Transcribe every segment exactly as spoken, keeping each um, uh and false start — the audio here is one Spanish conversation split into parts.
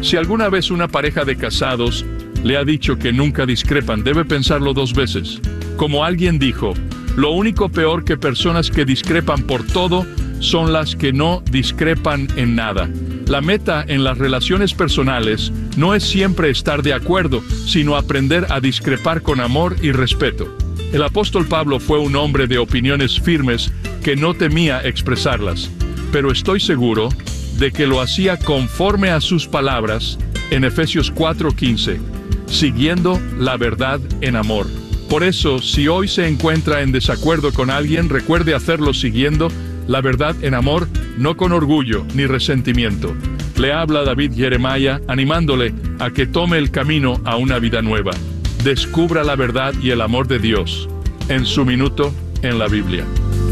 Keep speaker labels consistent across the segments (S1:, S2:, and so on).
S1: Si alguna vez una pareja de casados le ha dicho que nunca discrepan, debe pensarlo dos veces. Como alguien dijo, lo único peor que personas que discrepan por todo son las que no discrepan en nada. La meta en las relaciones personales no es siempre estar de acuerdo, sino aprender a discrepar con amor y respeto. El apóstol Pablo fue un hombre de opiniones firmes que no temía expresarlas, pero estoy seguro de que lo hacía conforme a sus palabras en Efesios cuatro quince, siguiendo la verdad en amor. Por eso, si hoy se encuentra en desacuerdo con alguien, recuerde hacerlo siguiendo la verdad en amor, no con orgullo ni resentimiento. Le habla David Jeremiah, animándole a que tome el camino a una vida nueva. Descubra la verdad y el amor de Dios en su minuto en la Biblia.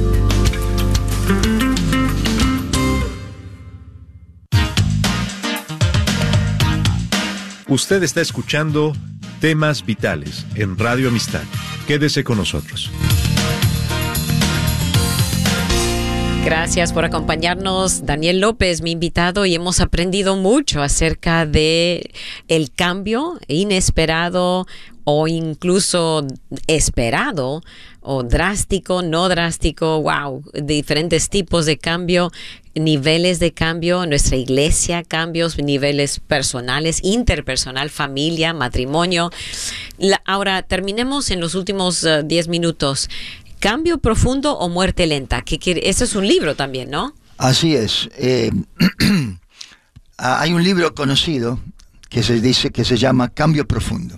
S2: Usted está escuchando Temas Vitales en Radio Amistad. Quédese con nosotros.
S3: Gracias por acompañarnos, Daniel López, mi invitado, y hemos aprendido mucho acerca de el cambio inesperado o incluso esperado, o drástico, no drástico, wow, diferentes tipos de cambio, niveles de cambio en nuestra iglesia, cambios, niveles personales, interpersonal, familia, matrimonio. La, ahora, terminemos en los últimos uh, diez minutos. ¿Cambio profundo o muerte lenta? ¿Qué quiere? Ese es un libro también, ¿no?
S4: Así es. Eh, hay un libro conocido que se dice que se llama Cambio Profundo.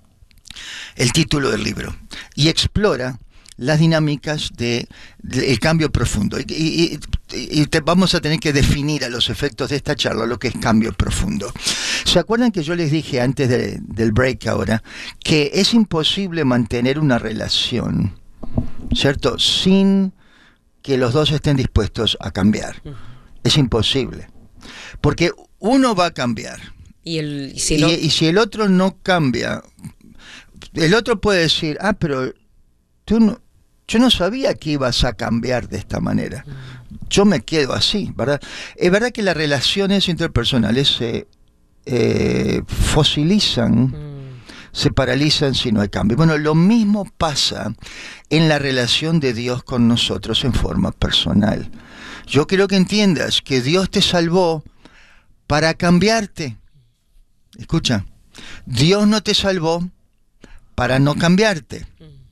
S4: El título del libro. Y explora las dinámicas del de, de cambio profundo. Y, y, y te vamos a tener que definir a los efectos de esta charla lo que es cambio profundo. ¿Se acuerdan que yo les dije antes de, del break ahora que es imposible mantener una relación, ¿cierto?, sin que los dos estén dispuestos a cambiar? Es imposible. Porque uno va a cambiar. Y, el, y, si, lo... y, y si el otro no cambia, el otro puede decir, ah, pero tú no, yo no sabía que ibas a cambiar de esta manera. Yo me quedo así, ¿verdad? Es verdad que las relaciones interpersonales se eh, fosilizan, mm. se paralizan si no hay cambio. Bueno, lo mismo pasa en la relación de Dios con nosotros en forma personal. Yo quiero que entiendas que Dios te salvó para cambiarte. Escucha, Dios no te salvó para no cambiarte.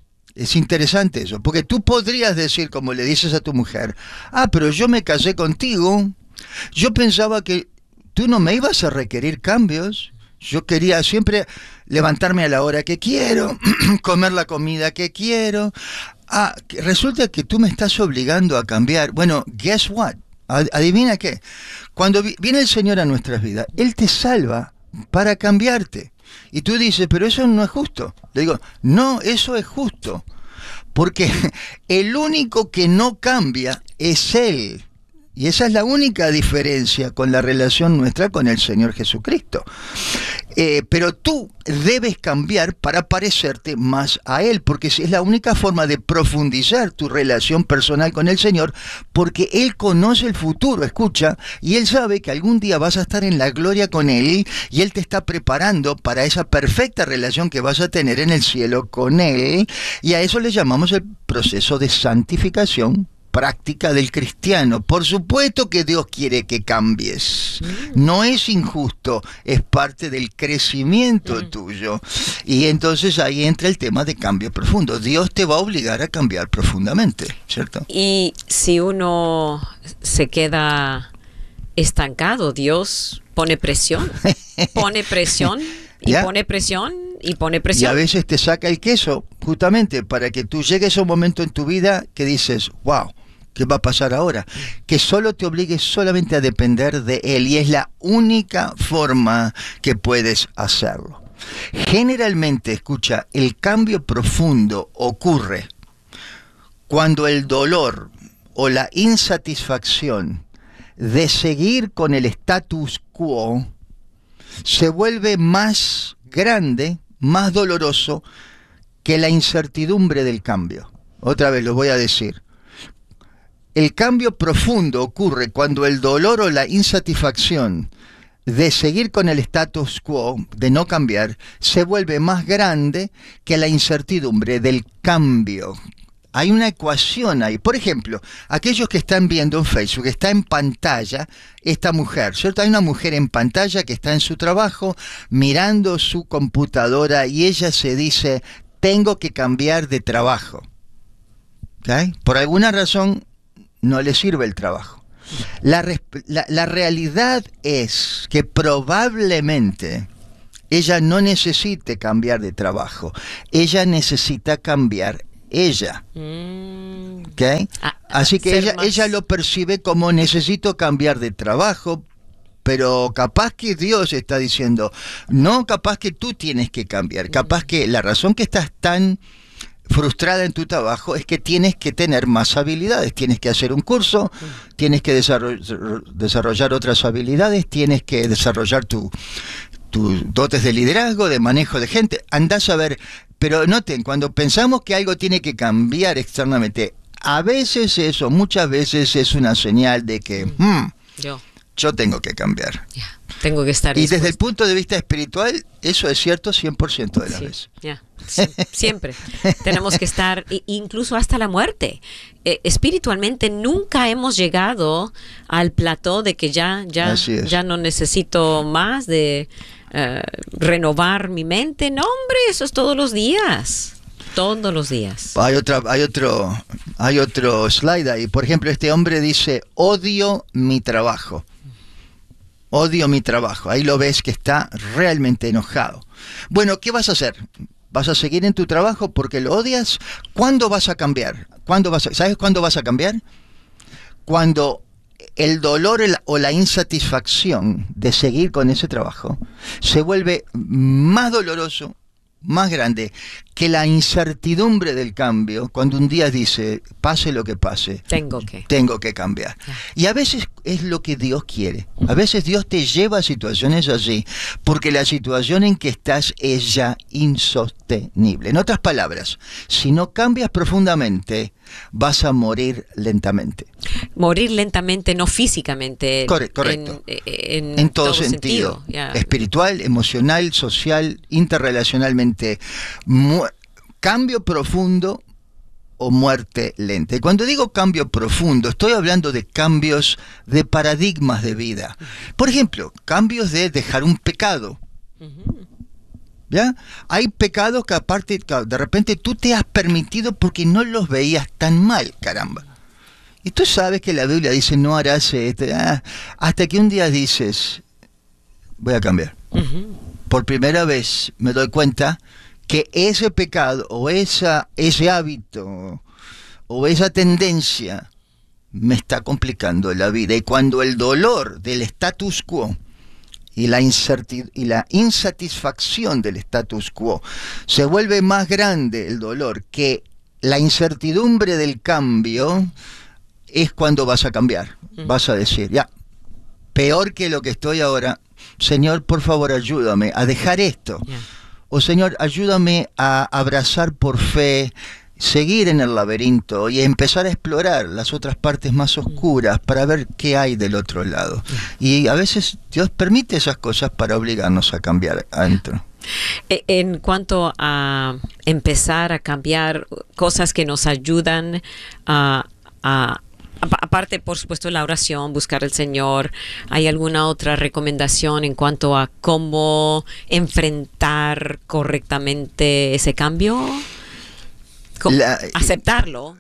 S4: Es interesante eso, porque tú podrías decir, como le dices a tu mujer, ah, pero yo me casé contigo, yo pensaba que tú no me ibas a requerir cambios. Yo quería siempre levantarme a la hora que quiero, comer la comida que quiero. Ah, resulta que tú me estás obligando a cambiar. Bueno, guess what? Adivina qué. Cuando viene el Señor a nuestras vidas, Él te salva para cambiarte. Y tú dices, pero eso no es justo. Le digo, no, eso es justo. Porque el único que no cambia es Él. Y esa es la única diferencia con la relación nuestra con el Señor Jesucristo. Eh, pero tú debes cambiar para parecerte más a Él, porque es la única forma de profundizar tu relación personal con el Señor, porque Él conoce el futuro, escucha, y Él sabe que algún día vas a estar en la gloria con Él, y Él te está preparando para esa perfecta relación que vas a tener en el cielo con Él, y a eso le llamamos el proceso de santificación práctica del cristiano. Por supuesto que Dios quiere que cambies. Mm. No es injusto, es parte del crecimiento mm. tuyo. Y entonces ahí entra el tema de cambio profundo. Dios te va a obligar a cambiar profundamente, ¿cierto?
S3: Y si uno se queda estancado, Dios pone presión. Pone presión y ¿Ya? pone presión y pone presión.
S4: Y a veces te saca el queso, justamente para que tú llegues a un momento en tu vida que dices, wow, ¿qué va a pasar ahora? Que solo te obligues solamente a depender de Él, y es la única forma que puedes hacerlo. Generalmente, escucha, el cambio profundo ocurre cuando el dolor o la insatisfacción de seguir con el status quo se vuelve más grande, más doloroso que la incertidumbre del cambio. Otra vez lo voy a decir. El cambio profundo ocurre cuando el dolor o la insatisfacción de seguir con el status quo, de no cambiar, se vuelve más grande que la incertidumbre del cambio. Hay una ecuación ahí. Por ejemplo, aquellos que están viendo en Facebook, está en pantalla esta mujer, ¿cierto? Hay una mujer en pantalla que está en su trabajo, mirando su computadora, y ella se dice, tengo que cambiar de trabajo. ¿Okay? Por alguna razón no le sirve el trabajo. La, la, la realidad es que probablemente ella no necesite cambiar de trabajo, ella necesita cambiar ella. Mm. ¿Okay? Ah, Así que ella, más... ella lo percibe como necesito cambiar de trabajo, pero capaz que Dios está diciendo, no, capaz que tú tienes que cambiar, capaz que la razón que estás tan frustrada en tu trabajo es que tienes que tener más habilidades, tienes que hacer un curso, tienes que desarrollar, desarrollar otras habilidades, tienes que desarrollar tu, tus dotes de liderazgo, de manejo de gente, andás a ver. Pero noten, cuando pensamos que algo tiene que cambiar externamente, a veces eso, muchas veces es una señal de que hmm, yo. yo tengo que cambiar.
S3: Yeah. Tengo que estar
S4: Y
S3: dispuesto.
S4: Desde el punto de vista espiritual, eso es cierto cien por ciento de las
S3: sí,
S4: veces.
S3: Yeah. Sí, siempre. Tenemos que estar, incluso hasta la muerte. Eh, espiritualmente nunca hemos llegado al plató de que ya, ya, ya no necesito más de uh, renovar mi mente. No, hombre, eso es todos los días. Todos los días.
S4: Hay otra, hay otro, hay otro slide ahí. Por ejemplo, este hombre dice, odio mi trabajo. Odio mi trabajo. Ahí lo ves que está realmente enojado. Bueno, ¿qué vas a hacer? ¿Vas a seguir en tu trabajo porque lo odias? ¿Cuándo vas a cambiar? ¿Cuándo vas a, ¿Sabes cuándo vas a cambiar? Cuando el dolor o la insatisfacción de seguir con ese trabajo se vuelve más doloroso, más grande que la incertidumbre del cambio, cuando un día dice, pase lo que pase,
S3: tengo que,
S4: tengo que cambiar. Yeah. Y a veces es lo que Dios quiere. A veces Dios te lleva a situaciones así, porque la situación en que estás es ya insostenible. En otras palabras, si no cambias profundamente, vas a morir lentamente.
S3: Morir lentamente, no físicamente.
S4: Correcto. correcto.
S3: En, en,
S4: en todo, todo
S3: sentido.
S4: sentido.
S3: Yeah.
S4: Espiritual, emocional, social, interrelacionalmente. Mu- cambio profundo o muerte lenta. Y cuando digo cambio profundo, estoy hablando de cambios de paradigmas de vida. Por ejemplo, cambios de dejar un pecado. Uh-huh. ¿Ya? Hay pecados que aparte, de repente tú te has permitido porque no los veías tan mal, caramba. Y tú sabes que la Biblia dice, no harás esto. Ah, hasta que un día dices, voy a cambiar. Uh-huh. Por primera vez me doy cuenta que ese pecado o esa, ese hábito o esa tendencia me está complicando la vida. Y cuando el dolor del status quo y la, incertid- y la insatisfacción del status quo se vuelve más grande el dolor que la incertidumbre del cambio, es cuando vas a cambiar. Mm. Vas a decir, ya, peor que lo que estoy ahora, Señor, por favor, ayúdame a dejar esto. Yeah. O Señor, ayúdame a abrazar por fe, seguir en el laberinto y empezar a explorar las otras partes más oscuras para ver qué hay del otro lado. Y a veces Dios permite esas cosas para obligarnos a cambiar adentro.
S3: En cuanto a empezar a cambiar cosas que nos ayudan a... a aparte, por supuesto, la oración, buscar al Señor, ¿hay alguna otra recomendación en cuanto a cómo enfrentar correctamente ese cambio? La, ¿Aceptarlo?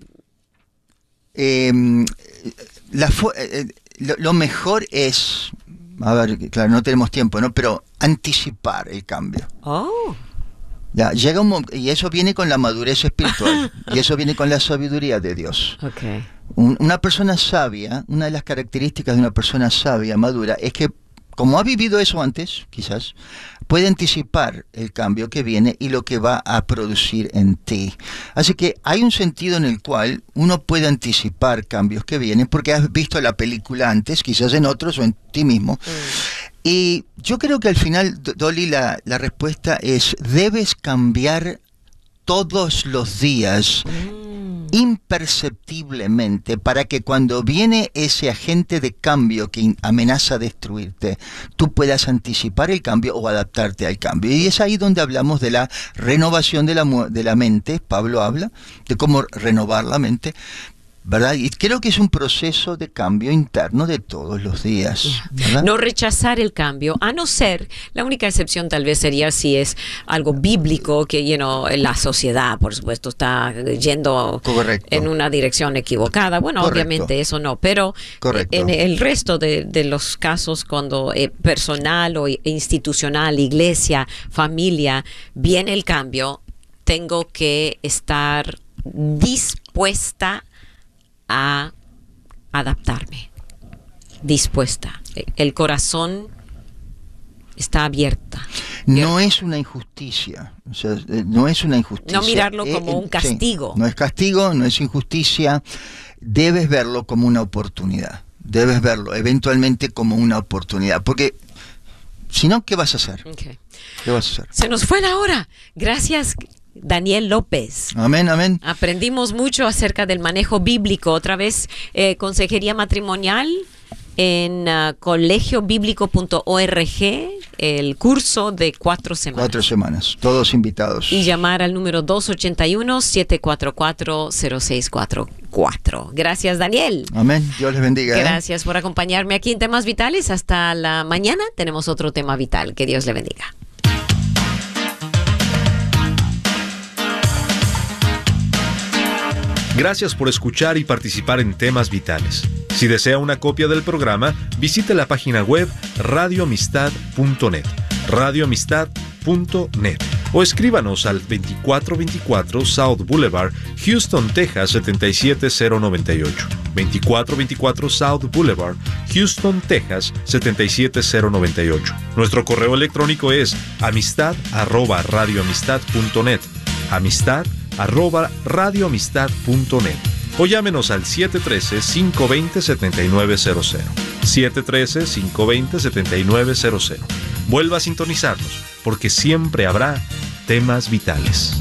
S4: Eh, la, eh, lo, lo mejor es, a ver, claro, no tenemos tiempo, ¿no? Pero anticipar el cambio.
S3: Oh.
S4: Ya, llega un momento, y eso viene con la madurez espiritual, y eso viene con la sabiduría de Dios.
S3: Okay.
S4: Un, una persona sabia, una de las características de una persona sabia, madura, es que, como ha vivido eso antes, quizás, puede anticipar el cambio que viene y lo que va a producir en ti. Así que hay un sentido en el cual uno puede anticipar cambios que vienen, porque has visto la película antes, quizás en otros o en ti mismo. Mm. Y yo creo que al final, Dolly, la, la respuesta es, debes cambiar todos los días, imperceptiblemente, para que cuando viene ese agente de cambio que amenaza destruirte, tú puedas anticipar el cambio o adaptarte al cambio. Y es ahí donde hablamos de la renovación de la, de la mente. Pablo habla de cómo renovar la mente, ¿verdad? Y creo que es un proceso de cambio interno de todos los días, ¿verdad?
S3: No rechazar el cambio, a no ser, la única excepción tal vez sería si es algo bíblico, que you know, la sociedad, por supuesto, está yendo
S4: Correcto.
S3: en una dirección equivocada. Bueno,
S4: Correcto.
S3: obviamente eso no, pero
S4: Correcto.
S3: en el resto de, de los casos, cuando eh, personal o institucional, iglesia, familia, viene el cambio, tengo que estar dispuesta a adaptarme, dispuesta. El corazón está abierta.
S4: No es una injusticia, o sea, no es una injusticia.
S3: No mirarlo
S4: Eh,
S3: como
S4: eh,
S3: un castigo.
S4: Sí, no es castigo, no es injusticia. Debes verlo como una oportunidad. Debes verlo eventualmente como una oportunidad, porque si no, ¿qué vas a hacer?
S3: Okay.
S4: ¿Qué vas a hacer?
S3: Se nos fue la hora. Gracias, Daniel López.
S4: Amén, amén.
S3: Aprendimos mucho acerca del manejo bíblico. Otra vez, eh, consejería matrimonial en uh, colegio bíblico punto org, el curso de cuatro semanas.
S4: Cuatro semanas, todos invitados.
S3: Y llamar al número dos ocho uno, siete cuatro cuatro, cero seis cuatro cuatro. Gracias, Daniel.
S4: Amén, Dios les bendiga. ¿eh?
S3: Gracias por acompañarme aquí en Temas Vitales. Hasta la mañana tenemos otro tema vital. Que Dios le bendiga.
S2: Gracias por escuchar y participar en Temas Vitales. Si desea una copia del programa, visite la página web radio amistad punto net, radio amistad punto net, o escríbanos al veinticuatro veinticuatro South Boulevard, Houston, Texas setenta y siete cero noventa y ocho. veinticuatro veinticuatro South Boulevard, Houston, Texas setenta y siete cero noventa y ocho. Nuestro correo electrónico es amistad arroba radio amistad punto net, amistad arroba radio amistad punto net, o llámenos al siete uno tres, cinco dos cero, siete nueve cero cero, siete uno tres, cinco dos cero, siete nueve cero cero. Vuelva a sintonizarnos, porque siempre habrá temas vitales.